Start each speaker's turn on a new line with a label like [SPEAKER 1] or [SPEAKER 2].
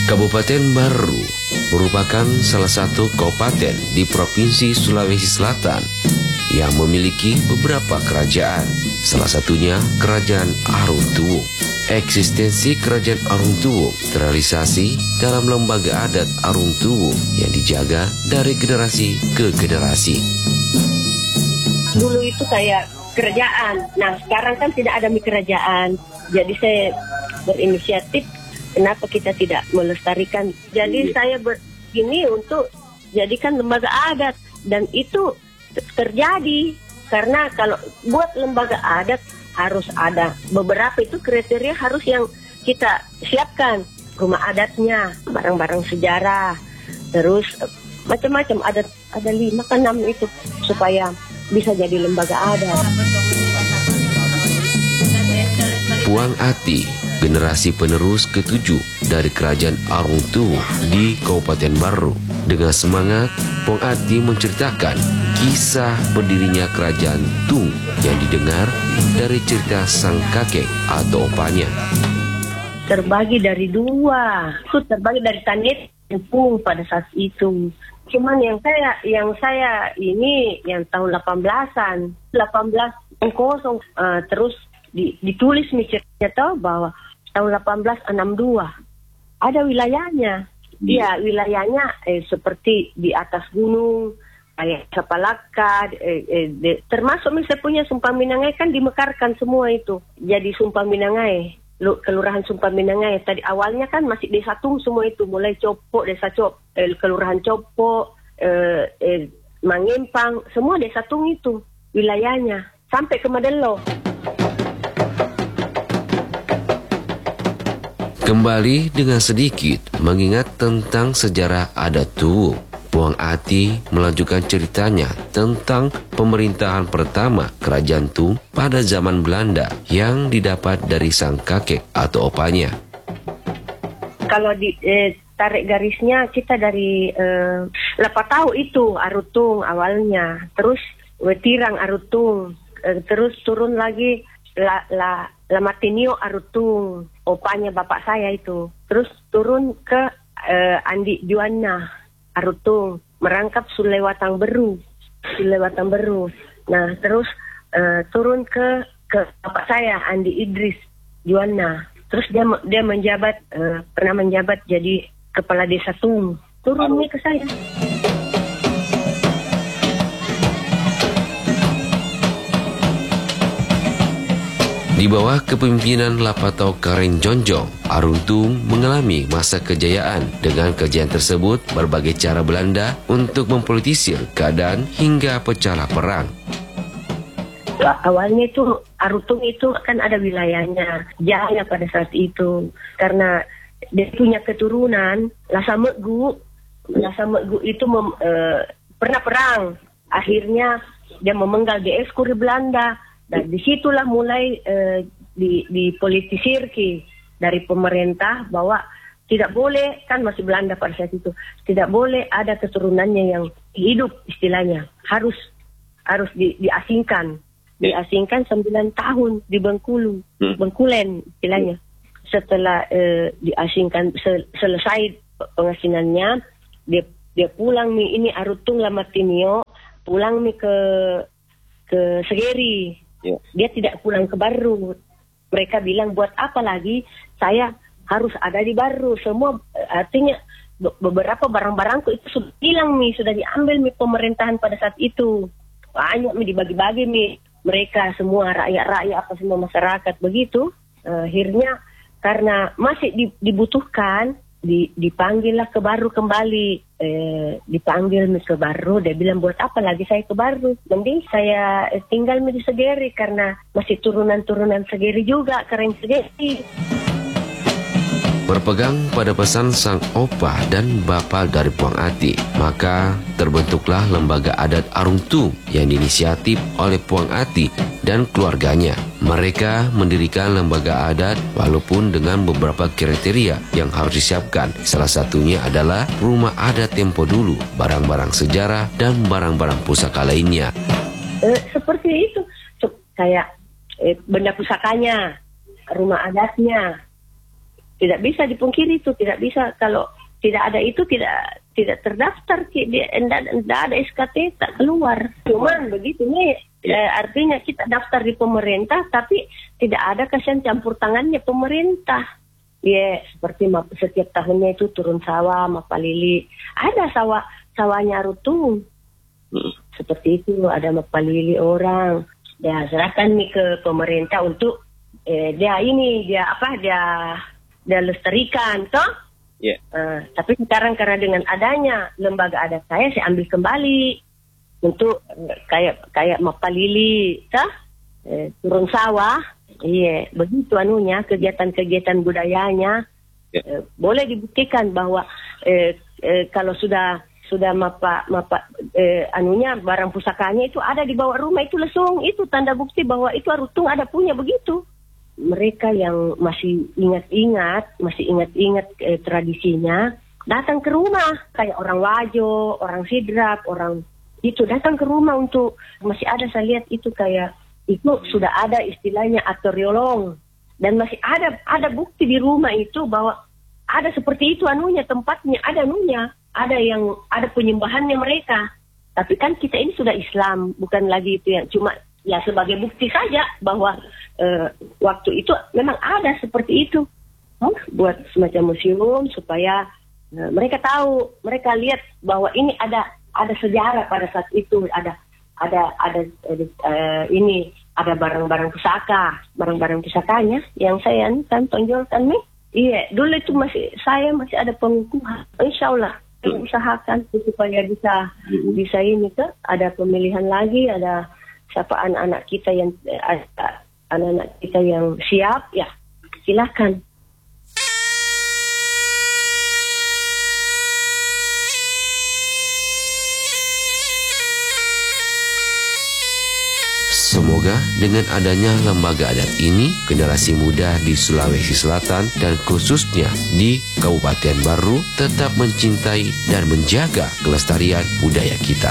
[SPEAKER 1] Kabupaten Baru merupakan salah satu kabupaten di Provinsi Sulawesi Selatan yang memiliki beberapa kerajaan, salah satunya Kerajaan Aruntuwung. Eksistensi Kerajaan Aruntuwung terrealisasi dalam lembaga adat Aruntuwung yang dijaga dari generasi ke generasi.
[SPEAKER 2] Dulu itu kayak kerajaan, nah sekarang kan tidak ada kerajaan, jadi saya berinisiatif. Kenapa kita tidak melestarikan? Jadi saya begini untuk jadikan lembaga adat, dan itu terjadi karena kalau buat lembaga adat harus ada beberapa itu kriteria harus yang kita siapkan, rumah adatnya, barang-barang sejarah, terus macam-macam ada 5 ke 6 itu supaya bisa jadi lembaga adat.
[SPEAKER 1] Puang Ati, generasi penerus ke-7 dari Kerajaan Aruntuwung di Kabupaten Baru. Dengan semangat, Puang Ati menceritakan kisah berdirinya Kerajaan Tung yang didengar dari cerita sang kakek atau opanya.
[SPEAKER 2] Terbagi dari 2, itu terbagi dari Tanit dan Pung pada saat itu. Cuman yang saya ini yang tahun 18-an, 18 terus ditulis ceritanya tahu bahwa tahun 1862 ada wilayahnya. Iya, wilayahnya seperti di atas gunung, kayak Sapalaka, termasuk saya punya Sumpah Minangai kan dimekarkan semua itu. Jadi Sumpah Minangai, Kelurahan Sumpah Minangai. Tadi awalnya kan masih Desa Tung semua itu, mulai Copok, Desa Kelurahan Copok, Mangempang, semua Desa Tung itu wilayahnya sampai ke Madelo.
[SPEAKER 1] Kembali dengan sedikit mengingat tentang sejarah adat Tuwung, Puang Ati melanjutkan ceritanya tentang pemerintahan pertama Kerajaan Tung pada zaman Belanda yang didapat dari sang kakek atau opanya.
[SPEAKER 2] Kalau tarik garisnya kita dari Lapatau itu Arutung awalnya, terus Wetirang Arutung, terus turun lagi Lamatinio Arutung, opanya bapak saya itu. Terus turun ke Andi Juwana Arutung, merangkap Sulewatang Beru. Nah, terus turun ke bapak saya Andi Idris Juwana. Terus dia menjabat pernah menjabat jadi kepala desa Tung. Turun nih ke saya.
[SPEAKER 1] Di bawah kepemimpinan Lapatau Karen Jonjong, Aruntuwung mengalami masa kejayaan. Dengan kejayaan tersebut, berbagai cara Belanda untuk mempolitisir keadaan hingga pecahlah perang.
[SPEAKER 2] Awalnya itu Aruntuwung itu kan ada wilayahnya, jaya pada saat itu. Karena dia punya keturunan, Lasamegu itu pernah perang. Akhirnya dia memenggal di Belanda. Dan disitulah mulai dipolitisir dari pemerintah bahwa tidak boleh, kan masih Belanda pada saat itu, tidak boleh ada keturunannya yang hidup istilahnya, harus diasingkan 9 tahun di Bengkulen istilahnya. Setelah diasingkan selesai pengasingannya, dia pulang ini Arutung Lamatinio, pulang ke Segeri. Dia tidak pulang ke Baru. Mereka bilang buat apa lagi saya harus ada di Baru. Semua artinya beberapa barang-barangku itu sudah hilang sudah diambil pemerintahan pada saat itu. Banyak dibagi-bagi mereka semua rakyat apa semua masyarakat begitu. Akhirnya karena masih dibutuhkan, dipanggillah ke Baru kembali. Dipanggil ke Baru, dia bilang buat apa lagi saya ke Baru, mending saya tinggal di Segeri karena masih turunan Segeri juga, keren Segeri.
[SPEAKER 1] Berpegang pada pesan sang opa dan bapa dari Puang Ati, maka terbentuklah lembaga adat Aruntuwung yang diinisiatif oleh Puang Ati dan keluarganya. Mereka mendirikan lembaga adat walaupun dengan beberapa kriteria yang harus disiapkan. Salah satunya adalah rumah adat tempo dulu, barang-barang sejarah, dan barang-barang pusaka lainnya.
[SPEAKER 2] Seperti itu, kayak benda pusakanya, rumah adatnya, Tidak bisa dipungkiri itu, tidak bisa kalau tidak ada itu tidak terdaftar, tidak ada SKT tak keluar. Cuman begitu nih artinya kita daftar di pemerintah tapi tidak ada kasihan campur tangannya pemerintah. Ya seperti setiap tahunnya itu turun sawah, mapalili, ada sawahnya Rutung. Seperti itu ada mapalili orang. Dia serahkan nih ke pemerintah untuk dia lestarikan toh.
[SPEAKER 3] Yeah.
[SPEAKER 2] Tapi sekarang karena dengan adanya lembaga adat saya ambil kembali untuk kayak mapalili toh, turun sawah. Iya, begitu anunya kegiatan-kegiatan budayanya.
[SPEAKER 3] Yeah.
[SPEAKER 2] Boleh dibuktikan bahwa kalau sudah anunya barang pusakanya itu ada di bawah rumah itu langsung itu tanda bukti bahwa itu Rutung ada punya begitu. Mereka yang masih ingat tradisinya datang ke rumah kayak orang Wajo, orang Sidrap, orang itu datang ke rumah untuk masih ada saya lihat itu kayak itu sudah ada istilahnya atoriolong dan masih ada bukti di rumah itu bahwa ada seperti itu anunya tempatnya ada yang ada penyembahannya mereka. Tapi kan kita ini sudah Islam, bukan lagi itu yang cuma ya sebagai bukti saja bahwa waktu itu memang ada seperti itu. Buat semacam museum supaya mereka tahu, mereka lihat bahwa ini ada sejarah pada saat itu, ada ini ada barang-barang pusakanya yang saya kan tonjolkan nih. Iya, dulu itu saya masih ada pengukuhan. Insyaallah usahakan supaya bisa ini tuh ada pemilihan lagi, ada siapa anak-anak kita yang siap ya silakan.
[SPEAKER 1] Semoga dengan adanya lembaga adat ini, generasi muda di Sulawesi Selatan dan khususnya di Kabupaten Baru tetap mencintai dan menjaga kelestarian budaya kita.